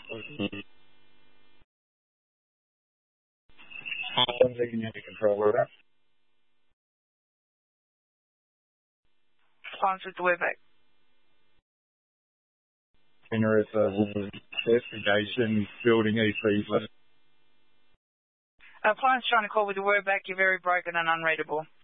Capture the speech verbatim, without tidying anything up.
One second, you control order. Appliance with the Webback. Generous investigation, building East Eastland. Appliance trying to call with the Webback. You're very broken and unreadable.